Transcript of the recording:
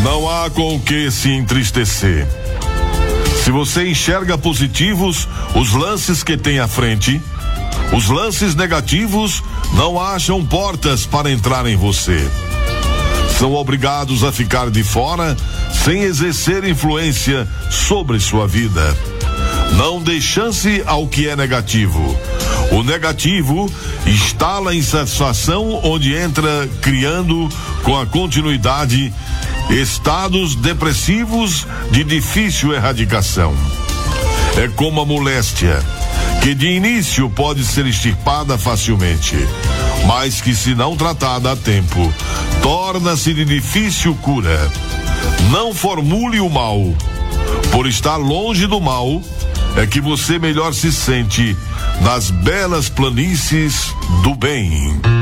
Não há com o que se entristecer. Se você enxerga positivos os lances que tem à frente, os lances negativos não acham portas para entrar em você. São obrigados a ficar de fora sem exercer influência sobre sua vida. Não dê chance ao que é negativo. O negativo instala insatisfação onde entra criando com a continuidade estados depressivos de difícil erradicação. É como a moléstia, que de início pode ser extirpada facilmente, mas que se não tratada a tempo, torna-se de difícil cura. Não formule o mal. Por estar longe do mal, é que você melhor se sente nas belas planícies do bem.